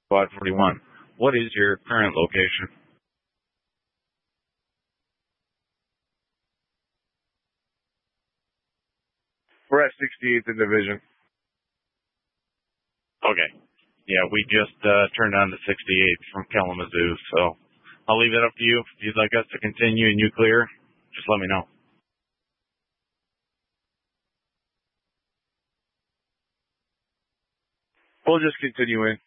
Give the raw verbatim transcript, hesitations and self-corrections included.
Squad forty-one. What is your current location? We're at sixty-eighth in Division. Okay. Yeah, we just uh, turned on to sixty-eighth from Kalamazoo, so I'll leave it up to you. If you'd like us to continue and you clear, just let me know. We'll just continue in.